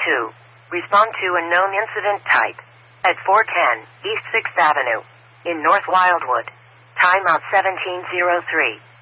2. Respond to unknown incident type. At 410 East 6th Avenue. In North Wildwood. Timeout 1703.